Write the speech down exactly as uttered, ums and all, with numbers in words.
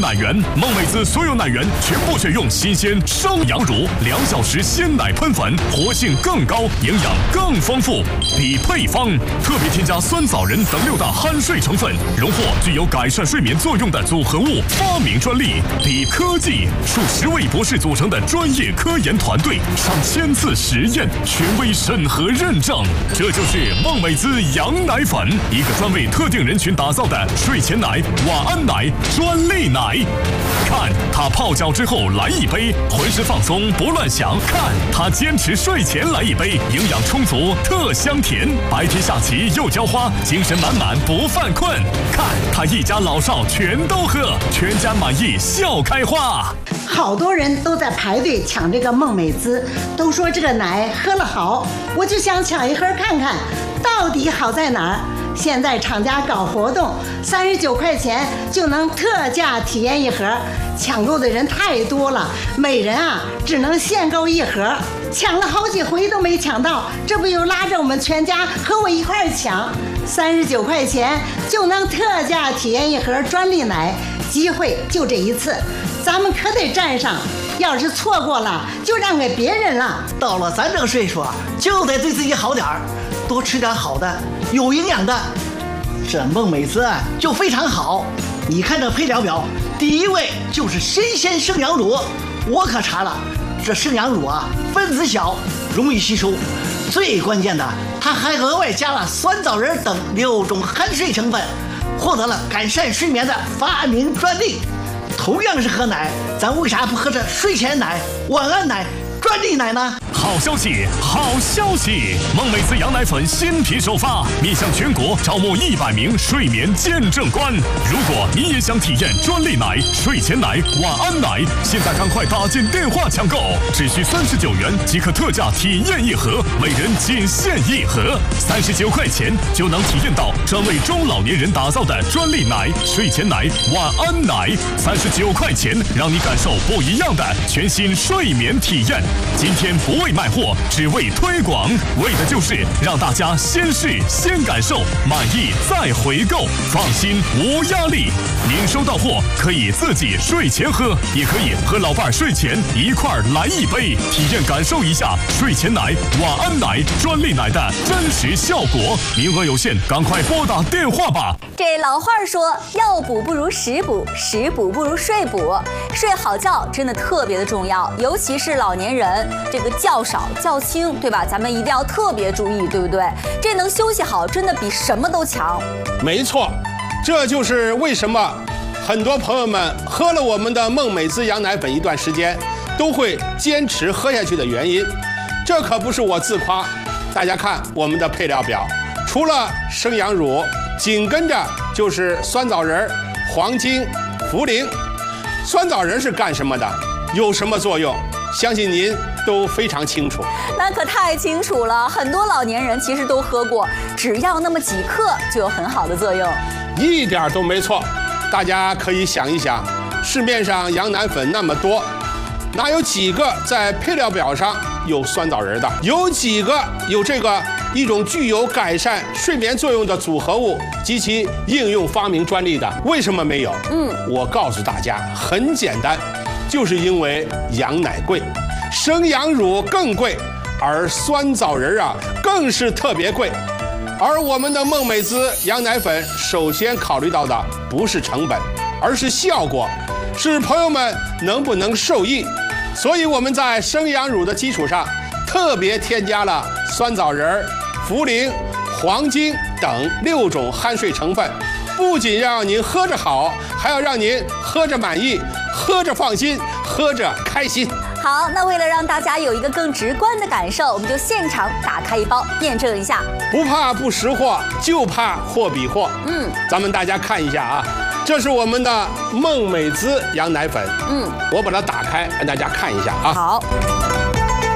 奶源，孟美滋所有奶源全部选用新鲜生羊乳，两小时鲜奶喷粉，活性更高，营养更丰富。比配方特别添加酸枣仁等六大酣睡成分，荣获具有改善睡眠作用的组合物发明专利。比科技数十位博士组成的专业科研团队，上千次实验，权威审核认证。这就是孟美滋羊奶粉，一个专为特定人群打造的睡前奶、晚安奶专利奶。看它泡脚之后来一杯，浑身放松不乱想；看它坚持睡前来一杯，营养充足特香甜，白天下棋又浇花，精神满满不犯困。看它一家老少全都喝，全家满意笑开花。 好多人都在排队抢这个孟美滋，都说这个奶喝了好，我就想抢一盒看看，到底好在哪儿。现在厂家搞活动，三十九块钱就能特价体验一盒，抢购的人太多了，每人啊只能限购一盒，抢了好几回都没抢到，这不又拉着我们全家和我一块儿抢。三十九块钱就能特价体验一盒专利奶，机会就这一次，咱们可得占上，要是错过了就让给别人了。 到了咱这个岁数啊，就得对自己好点儿，多吃点好的有营养的。这孟美滋啊就非常好，你看这配料表，第一位就是新鲜生羊乳，我可查了，这生羊乳啊分子小，容易吸收，最关键的它还额外加了酸枣仁等六种酣睡成分，获得了改善睡眠的发明专利。同样是喝奶，咱为啥不喝这睡前奶、晚安奶、专利奶呢？ 好消息，好消息！孟美滋羊奶粉新品首发，面向全国招募一百名睡眠见证官。如果你也想体验专利奶、睡前奶、晚安奶，现在赶快打进电话抢购，只需三十九元即可特价体验一盒，每人仅限一盒，三十九块钱就能体验到专为中老年人打造的专利奶、睡前奶、晚安奶，三十九块钱让你感受不一样的全新睡眠体验。今天不为卖货，只为推广，为的就是让大家先试先感受，满意再回购，放心无压力。您收到货可以自己睡前喝，也可以和老伴睡前一块儿来一杯，体验感受一下睡前奶、晚安奶、专利奶的真实效果。名额有限，赶快拨打电话吧。 这老话说，药补不如食补，食补不如睡补。睡好觉真的特别的重要，尤其是老年人，这个觉少觉轻，对吧？咱们一定要特别注意，对不对？这能休息好，真的比什么都强。 没错，这就是为什么很多朋友们喝了我们的孟美滋羊奶粉一段时间，都会坚持喝下去的原因。这可不是我自夸，大家看我们的配料表，除了生羊乳，紧跟着就是酸枣仁、黄精、茯苓。酸枣仁是干什么的？有什么作用？相信您都非常清楚。 那可太清楚了，很多老年人其实都喝过，只要那么几克就有很好的作用。 一点都没错。大家可以想一想，市面上羊奶粉那么多，哪有几个在配料表上有酸枣仁的？有几个有这个一种具有改善睡眠作用的组合物及其应用发明专利的？为什么没有？嗯，我告诉大家，很简单，就是因为羊奶贵，生羊乳更贵，而酸枣仁啊更是特别贵。而我们的孟美滋羊奶粉首先考虑到的不是成本，而是效果，是朋友们能不能受益。所以我们在生羊乳的基础上，特别添加了酸枣仁、茯苓、黄精等六种酣睡成分，不仅让您喝着好，还要让您喝着满意，喝着放心，喝着开心。 好，那为了让大家有一个更直观的感受，我们就现场打开一包验证一下。 不怕不识货，就怕货比货。嗯，咱们大家看一下啊，这是我们的孟美滋羊奶粉。嗯，我把它打开，让大家看一下啊。 好。